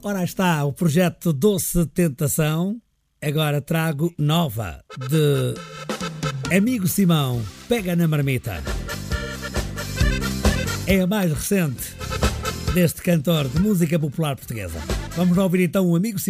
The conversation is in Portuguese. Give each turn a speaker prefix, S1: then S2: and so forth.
S1: Ora está o projeto Doce Tentação. Agora trago Nova, de Amigo Simão, Pega na Marmita. É a mais recente deste cantor de música popular portuguesa. Vamos ouvir então o Amigo Simão.